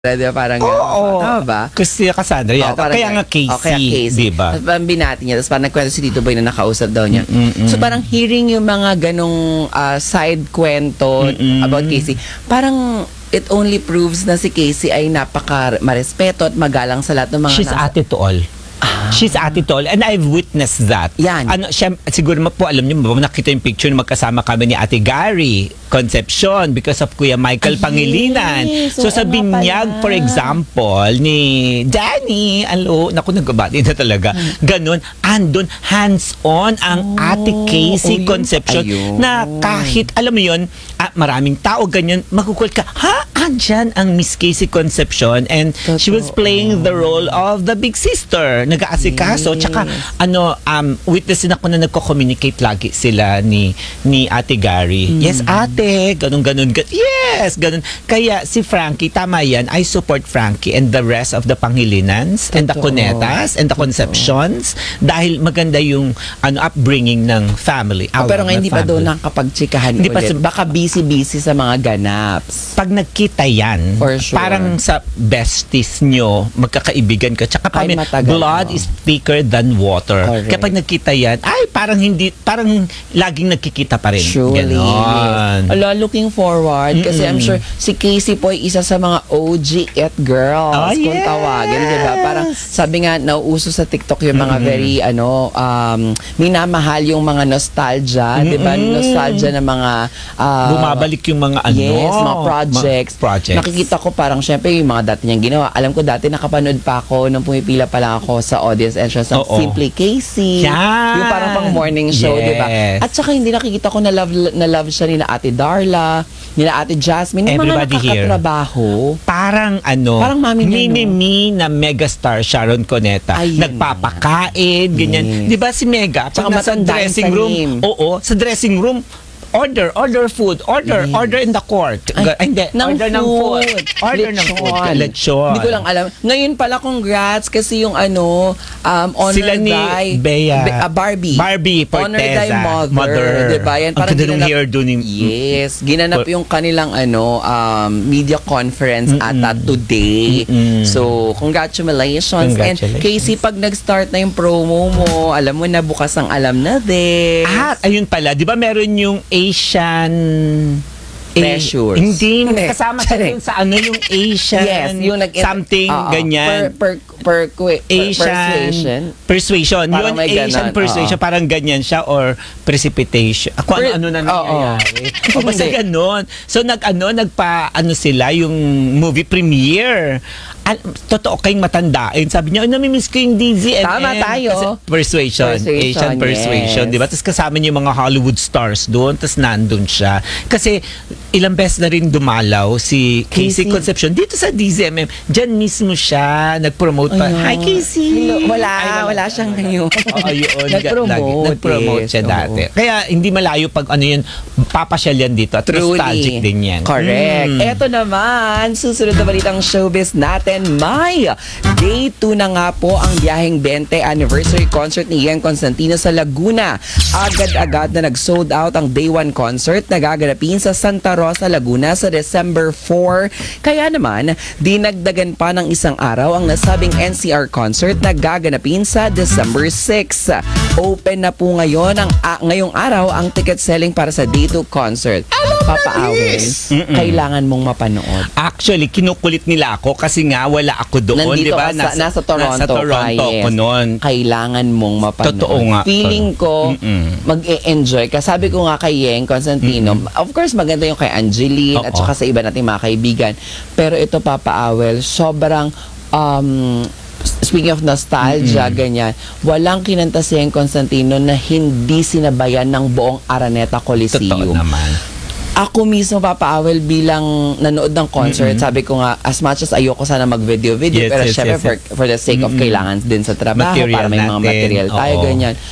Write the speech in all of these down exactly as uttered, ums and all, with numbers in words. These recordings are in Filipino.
Diba, parang Oo, gano'n. Tama ba? Kasi Cassandra yata. Oo, parang kaya nga Casey, oh, kaya Casey. diba? Tapos parang binati niya. Tapos parang nagkwento si Tito Boy na nakausap daw niya. Mm-mm. So parang hearing yung mga ganong uh, side kwento Mm-mm. about Casey, parang it only proves na si Casey ay napaka marespeto at magalang sa lahat ng mga She's nasa... ate to all. Ah. She's ate to all. And I've witnessed that. Yan. Ano, siya, siguro po, alam niyo, nakita yung picture na magkasama kami ni Ate Gary Concepcion because of Kuya Michael Ay, Pangilinan. yes. So Oo sa nga binyag, pala. for example, ni Danny, alo, naku, nagbabati na talaga. Ganun, andun, hands-on ang Oh, Ate Casey oh, yun. Concepcion Ayun. na kahit, alam mo yun, ah, maraming tao ganyan, magkukul ka, ha? Andyan ang Miss Casey Concepcion and she was Totoo. playing the role of the big sister, nag-aasikaso. Yes. Tsaka, ano, um, witnessin ako na nagko-communicate lagi sila ni ni Ate Gary. Mm. Yes, ate, ganun, ganun, ganun. Yes, ganun. Kaya si Frankie, tama yan, I support Frankie and the rest of the Pangilinans and the Totoo. Cunetas and the Totoo. Concepcions dahil maganda yung ano upbringing ng family. Oh, pero Our ngayon hindi pa family. doon nakakapagtsikahan Hindi pa ulit. sa- Baka busy-busy sa mga ganaps. Pag nagkita yan, For sure. parang sa besties nyo, magkakaibigan ka. Tsaka Ay, kami, matagal blood mo. is thicker than water. Correct. Kapag nagkita yan, ay parang hindi, parang laging nagkikita pa rin. Surely. Ganon. Ala, looking forward. Kasi I'm sure si Casey po ay isa sa mga O G it girls. Oh, kung yes. tawagin, di ba? Parang sabi nga, nauuso sa TikTok yung mga very, ano, um, minamahal yung mga nostalgia. Di ba? Mm-mm. Nostalgia ng mga... ah, Bumabalik yung mga ano. Yes, mga projects. Ma- projects. Nakikita ko parang syempre yung mga dati niyang ginawa. Alam ko dati nakapanood pa ako nung pumipila pa lang ako sa audience entrance ng Oo. Simply Casey. Yan. Yung parang pang morning show, Yes. di ba? At saka hindi nakikita ko na love, na love siya nila Ate Darla, nila Ate Jasmine, yung mga Everybody here. nakakatrabaho. Parang ano, Parang mami niya, no? mini-me na megastar Sharon Cuneta. Ayun Nagpapakain, ganyan. Yes. Di ba si Mega? Pag Tsaka nasa matanda dressing yung room, tanim. oo, sa dressing room, order, order food, order, Yes. order in the court. Ay, Ga- hindi, ng order ng food. food. Order ng food. Lechon. Lechon. Hindi ko lang alam. Ngayon pala, congrats kasi yung ano, um, honor Sila ni thy- Bea. Be- ah, Barbie. Barbie Honor thy Forteza. mother. Mother. Diba? Yan, Ang parang ganda ng ginanap- hairdo ni- Yes. Ginanap For- yung kanilang ano, um, media conference ata today. Mm-mm. So, congratulations. Congratulations. And Casey, pag nag-start na yung promo mo, alam mo na bukas ang alam na din. Ah, ayun pala, di ba meron yung Asian... Treasures. Eh, hindi, Hindi. kasama sa, Sorry. sa ano yung Asian Yes, yung nag something, Oo, ganyan. Per, per, per, per, Asian persuasion. persuasion. Parang Yun, may Asian ganon, persuasion, oo. parang ganyan siya or precipitation. Ako Per- ano, ano na oo. nangyayari. O basta Hindi. ganon. So nag ano, nagpa ano sila yung movie premiere. Al, totoo kayong matandain. Sabi niya, oh, namimiss ko yung D Z M M. Tama tayo. Kasi persuasion. Persuasion, Asian persuasion. yes. Di ba? Tapos kasama niya yung mga Hollywood stars doon. Tapos nandun siya. Kasi ilang beses na rin dumalaw si Casey, Casey. Concepcion dito sa D Z M M. Diyan mismo siya. Nag-promote pa. Ayun. Hi, Casey! Hello. Wala, Ay, wala siyang ngayon. Oo, yun. Nag-promote, Lagi. Nag-promote siya yes, dati. oo. Kaya hindi malayo pag ano yun, papasyal yan dito. At nostalgic din yan. Correct. Mm. Eto naman, susunod na balitang showbiz natin, May. Day two na nga po ang biyaheng twenty anniversary concert ni Ian Constantino sa Laguna. Agad-agad na nag-sold out ang day one concert na gaganapin sa Santa Rosa, Laguna sa December four. Kaya naman, dinagdagan pa ng isang araw ang nasabing N C R concert na gaganapin sa December six. Open na po ngayon ang a- ngayong araw ang ticket selling para sa day two concert. Papa Awel, Mm-mm. kailangan mong mapanood. Actually, kinukulit nila ako kasi nga wala ako doon, di Nandito ba? ka sa, nasa Toronto, Nasa Toronto ka, ako yes. noon. Kailangan mong mapanood. Totoo nga. Feeling ko, Mm-mm. mag-e-enjoy ka. Sabi ko nga kay Yeng Constantino, of course, maganda yung kay Angeline at Oo. saka sa iba nating mga kaibigan. Pero ito, Papa Awel, sobrang um, speaking of nostalgia, ganyan, walang kinanta si Yeng Constantino na hindi sinabayan ng buong Araneta Totoo Coliseum. naman. Ako mismo, Papa Awel, bilang nanood ng concert, sabi ko nga, as much as ayoko sana mag-video-video, Yes, pero yes, syempre yes, for, yes. for the sake of Mm-mm. kailangan din sa trabaho, Material para may mga natin, material tayo, oo. ganyan.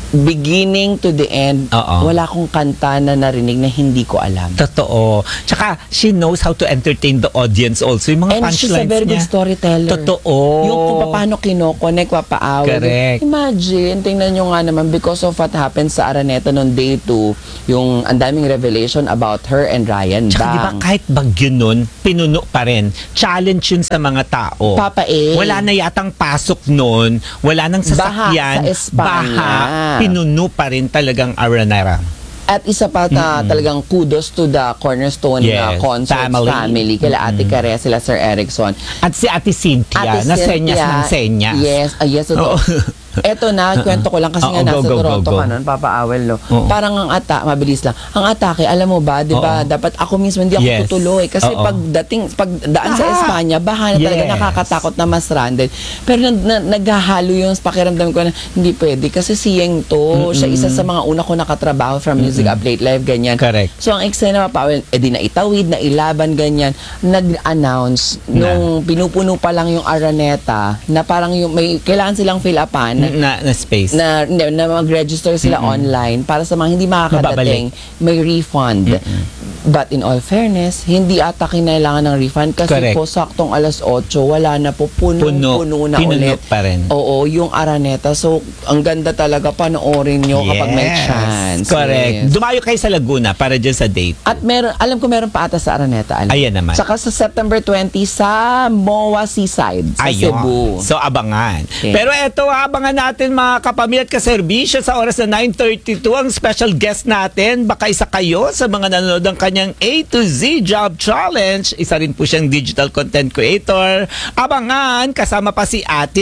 beginning to the end, Oo. wala akong kanta na narinig na hindi ko alam. Totoo. Tsaka, she knows how to entertain the audience also. Yung mga And she's a punchlines very niya. good storyteller. Totoo. Yung kung paano kinoconnect, papaawag. Correct. Imagine, tingnan nyo nga naman, because of what happened sa Araneta noong day two, yung ang daming revelation about her and Ryan Tsaka di ba Bang. kahit bagyo nun, pinuno pa rin. Challenge yun sa mga tao. Papa A. Wala na yatang pasok nun, wala nang sasakyan, Baha sa Espanya. baha, pinuno pa rin talagang Araneta. At isa pa na talagang kudos to the Cornerstone Yes, uh, Concerts family. family. Kila Ate Care, sila Sir Erickson. At si Ate Cynthia, Ate na Cynthia, senyas ng senyas. Yes, ah, yes, ito. Oo. Eto na, kwento ko lang kasi Oo, nga go, nasa go, Toronto go, go. ka nun, Papa Awel, no? Oo. Parang ang ata, mabilis lang. Ang atake, alam mo ba, di ba, Oo. dapat ako mismo hindi ako Yes. tutuloy. Kasi Oo. pag dating, pag daan sa Baha. Espanya, baha na talaga, Yes. nakakatakot na mas stranded. Pero na, na, naghahalo yung pakiramdam ko na hindi pwede. Kasi si Yeng to, siya isa sa mga una ko nakatrabaho from Music Up Late Live, ganyan. Correct. So, ang eksena, Papa Awel, edi na itawid, na ilaban, ganyan. Nag-announce, Na. nung pinupuno pa lang yung Araneta, na parang yung, may, kailangan silang fill upan, Na, na space. na, hindi, na mag-register sila online para sa mga hindi makakadating, may refund. But in all fairness, hindi ata kinailangan ng refund kasi Correct. po saktong alas otso, wala na po, punong-puno Puno. na Pinuno ulit. pa rin. Oo, yung Araneta. So, ang ganda talaga, panoorin nyo kapag may chance. Correct. Yes. Dumayo kayo sa Laguna para dyan sa date. At meron, alam ko meron pa ata sa Araneta. Alam. Ayan naman. Saka sa September twenty sa M O A Seaside, sa Ayun. Cebu. So, abangan. Okay. Pero eto, abangan natin mga kapamilya at kaserbisyo sa oras na nine thirty-two. Ang special guest natin, baka isa kayo sa mga nanonood ng kanyang A to Z Job Challenge. Isa rin po siyang digital content creator. Abangan, kasama pa si Ate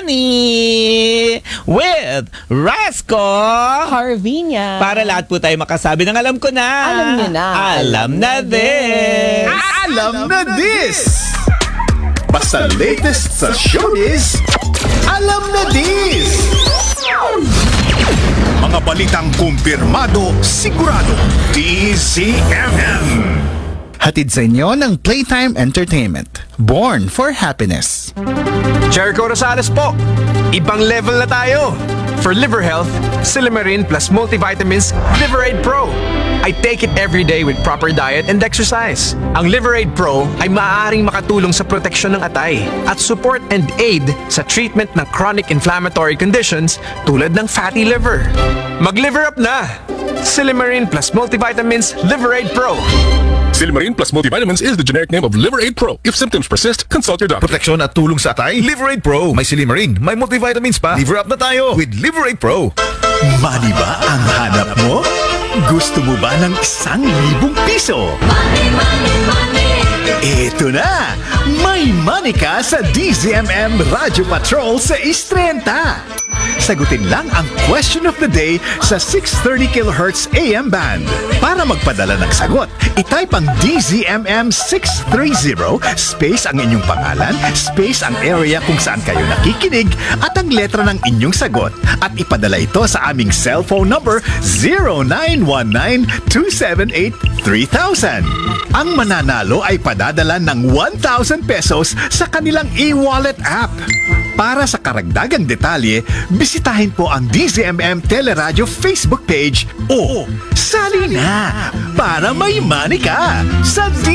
Lani with Rasco. Harvinia. Para lahat po tayo makasabi ng alam ko na. Alam niyo na. Alam na this. Alam na this! Basta latest sa showbiz, alam na this! Mga balitang kumpirmado, sigurado, D Z M M. Hatid sa inyo ng Playtime Entertainment. Born for happiness. Jericho Rosales po. Ibang level na tayo. For liver health, Silimarin plus multivitamins Liverade Pro. I take it every day with proper diet and exercise. Ang Liverade Pro ay maaaring makatulong sa proteksyon ng atay at support and aid sa treatment ng chronic inflammatory conditions tulad ng fatty liver. Mag-liver up na! Silimarin plus multivitamins Liverade Pro. Silimarin plus multivitamins is the generic name of Liverade Pro. If symptoms persist, consult your doctor. Proteksyon at tulong sa atay, Liverade Pro. May Silimarin, may multivitamins pa. Liver up na tayo with Liverade Pro. Money ba ang hanap mo? Gusto mo ba ng isang libong piso? Money, money, money. Ito na! May money ka sa D Z M M Radio Patrol sa Istrenta. Sagutin lang ang question of the day sa six thirty kilohertz A M band. Para magpadala ng sagot, itype ang D Z M M six thirty space ang inyong pangalan, space ang area kung saan kayo nakikinig at ang letra ng inyong sagot at ipadala ito sa aming cellphone number zero nine one nine two seven eight three thousand. Ang mananalo ay padadala ng one thousand pesos sa kanilang e-wallet app. Para sa karagdagang detalye, bisitahin po ang D Z M M Teleradio Facebook page o sali na para may money ka sa D